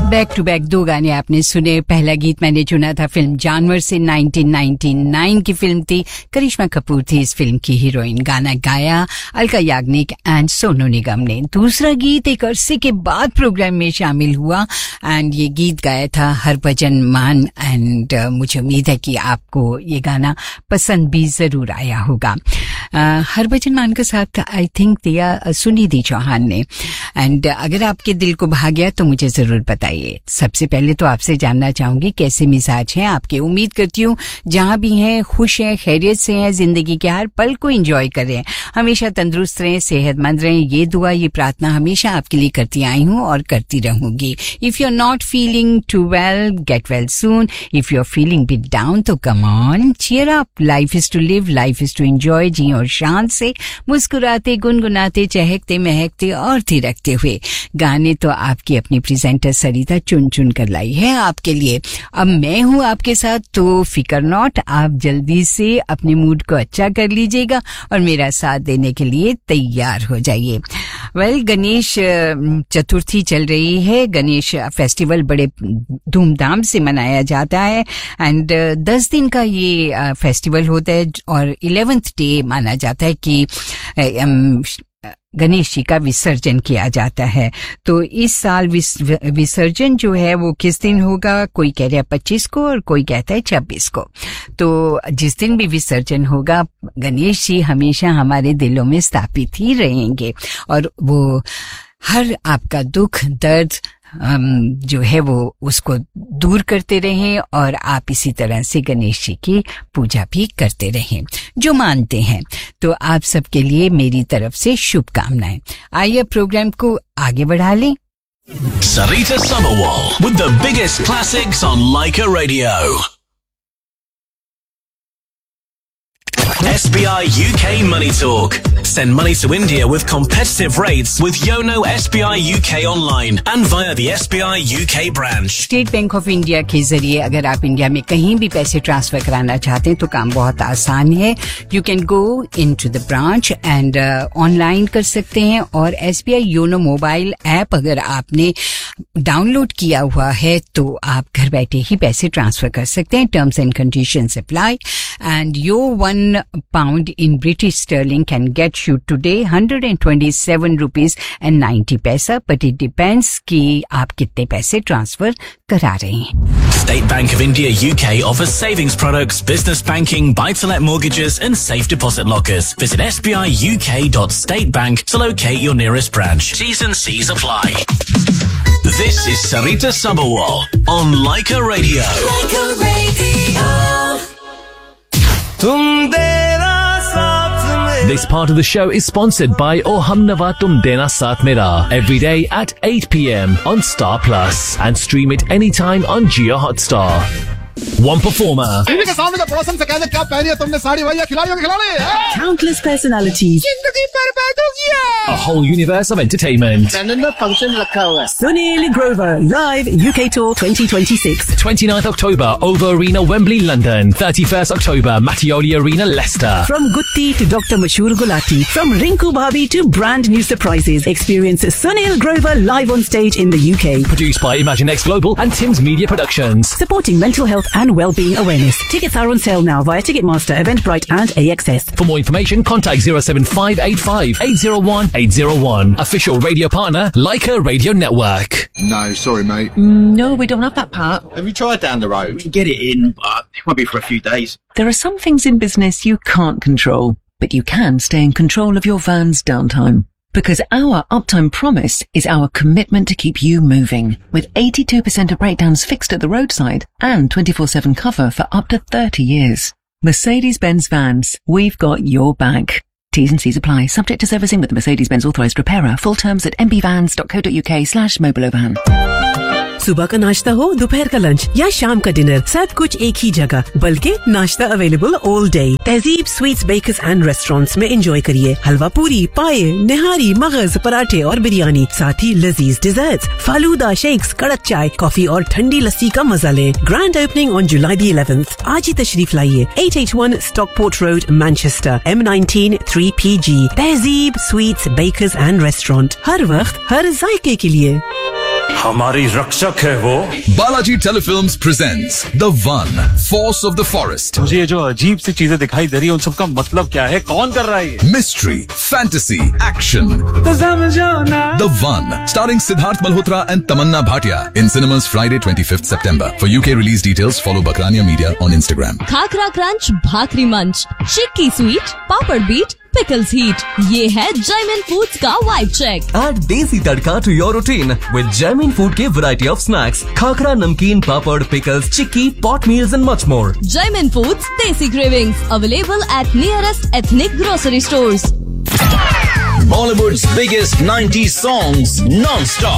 Back to back दो गाने आपने सुने. पहला गीत मैंने चुना था फिल्म जानवर से. 1999 की फिल्म थी. करिश्मा कपूर थी इस फिल्म की हीरोइन. गाना गाया अलका याग्निक एंड सोनू निगम ने. दूसरा गीत एक अरसे के बाद प्रोग्राम में शामिल हुआ एंड ये गीत गाया था हरभजन मान. एंड मुझे उम्मीद है कि आपको ये गाना पसंद भी जरूर आया होगा. हरभजन मान के साथ आई थिंक दिया सुनिधि चौहान ने. एंड अगर आपके दिल को भा गया तो मुझे जरूर बताइए. सबसे पहले तो आपसे जानना चाहूंगी कैसे मिजाज हैं आपके. उम्मीद करती हूँ जहां भी हैं खुश हैं, खैरियत से हैं, जिंदगी के हर पल को एंजॉय करें, हमेशा तंदुरुस्त रहें, सेहतमंद रहें. ये दुआ ये प्रार्थना हमेशा आपके लिए करती आई हूँ और करती रहूंगी. If you are not feeling to well, get well soon. If you are feeling bit down तो come on, cheer up. Life is to live, life is to enjoy. जी और शान से मुस्कुराते, गुनगुनाते, चहकते, महकते और थिरकते हुए. गाने तो आपकी अपनी प्रेजेंटर सरिता चुन चुन कर लाई है आपके लिए. अब मैं हूँ आपके साथ तो फिकर नॉट. आप जल्दी से अपने मूड को अच्छा कर लीजिएगा और मेरा साथ देने के लिए तैयार हो जाइए. वेल, गणेश चतुर्थी चल रही है. गणेश फेस्टिवल बड़े धूमधाम से मनाया जाता है एंड 10 दिन का ये फेस्टिवल होता है और 11th डे माना जाता है कि गणेश जी का विसर्जन किया जाता है. तो इस साल विसर्जन जो है वो किस दिन होगा? कोई कह रहा है 25 को और कोई कहता है 26 को. तो जिस दिन भी विसर्जन होगा गणेश जी हमेशा हमारे दिलों में स्थापित ही रहेंगे और वो हर आपका दुख दर्द जो है वो उसको दूर करते रहें और आप इसी तरह से गणेश जी की पूजा भी करते रहें जो मानते हैं. तो आप सबके लिए मेरी तरफ से शुभकामनाएं. आइए प्रोग्राम को आगे बढ़ा लें. Sarita Sabharwal with the biggest classics on Laika Radio. SBI UK Money Talk. Send money to India with competitive rates with Yono SBI UK online and via the SBI UK branch. State bank of India के जरिए अगर आप India में कहीं भी पैसे transfer कराना चाहते हैं तो काम बहुत आसान है. You can go into the branch and online कर सकते हैं. और SBI योनो मोबाइल ऐप अगर आपने डाउनलोड किया हुआ है तो आप घर बैठे ही पैसे ट्रांसफर कर सकते हैं. Terms and conditions apply and your £1 in British sterling can get you today 127 rupees and 90 paisa, but it depends कि आप कितने पैसे ट्रांसफर करा रहे हैं. State Bank of India UK offers savings products, business banking, buy-to-let mortgages and safe deposit lockers. Visit sbiuk.statebank to locate your nearest branch. T's and C's apply. This is Sarita Sabharwal on Laika Radio. Laika Radio. This part of the show is sponsored by Oh Humnava Tum Dena Saath Mera every day at 8 p.m. on Star Plus and stream it anytime on Jio Hotstar. One performer. TV के सामने पड़ोसन से कहते क्या पहनी है तुमने साड़ी भैया खिलाड़ियों के खिलाड़ी. Countless personalities. जिंदगी बर्बाद हो गया. A whole universe of entertainment. Function रखा हुआ है. Sunil Grover live UK Tour 2026. 29th October, OVO Arena, Wembley, London. 31st October, Mattioli Arena, Leicester. From Gutti to Dr. Mashur Gulati, from Rinku Bhabi to brand new surprises, experience Sunil Grover live on stage in the UK. Produced by Imagine X Global and Tim's Media Productions. Supporting mental health and well-being awareness. Tickets are on sale now via Ticketmaster, Eventbrite and AXS. For more information, contact 07585 801 801. Official radio partner, Laika Radio Network. No, sorry mate. No, we don't have that part. Have you tried down the road? Get it in, but it won't be for a few days. There are some things in business you can't control, but you can stay in control of your van's downtime. Because our uptime promise is our commitment to keep you moving. With 82% of breakdowns fixed at the roadside and 24/7 cover for up to 30 years. Mercedes-Benz Vans, we've got your back. T's and C's apply. Subject to servicing with the Mercedes-Benz authorised repairer. Full terms at mbvans.co.uk/mobilovan. सुबह का नाश्ता हो, दोपहर का lunch या शाम का dinner, सब कुछ एक ही जगह, बल्कि नाश्ता अवेलेबल ऑल डे. तहजीब स्वीट्स बेकर्स एंड रेस्टोरेंट्स में एंजॉय करिए हलवा पूरी, पाए, निहारी, मगज, पराठे और बिरयानी. साथ ही लजीज डिजर्ट्स, फालूदा, शेक्स, कड़क चाय, कॉफी और ठंडी लस्सी का मजा लें. Grand opening on July 11th. आज ही तशरीफ लाइए. 881 Stockport Road, Manchester, M19 3PG. तहजीब स्वीट्स बेकर्स एंड रेस्टोरेंट, हर वक्त हर जायके के लिए. हमारी रक्षक है वो। Balaji telefilms presents the one, force of the forest. मुझे ये जो अजीब सी चीजें दिखाई दे रही है उन सबका मतलब क्या है, कौन कर रहा है ये? Mystery, fantasy, action. तो समझो ना। The one, starring Siddharth Malhotra and Tamannaah Bhatia, in cinemas Friday 25th September. For UK release details, follow Bakrania Media on Instagram. Khakhra crunch, भाकरी मंच, चिक्की स्वीट, पापड़ बीट, pickles heat. ये है Jaimin Foods का vibe check. Add देसी तड़का to your routine with Jaimin Food के variety of snacks, khakhra, नमकीन, पापड़, pickles, chikki, pot meals and much more. Jaimin Foods Desi Cravings available at nearest ethnic grocery stores. Bollywood's biggest 90s songs non-stop.